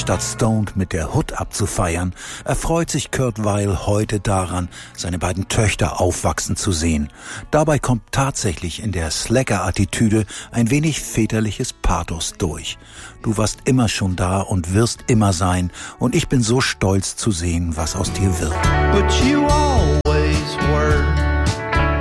Statt stoned mit der Hood abzufeiern, erfreut sich Kurt Weill heute daran, seine beiden Töchter aufwachsen zu sehen. Dabei kommt tatsächlich in der Slacker-Attitüde ein wenig väterliches Pathos durch. Du warst immer schon da und wirst immer sein, und ich bin so stolz zu sehen, was aus dir wird. But you all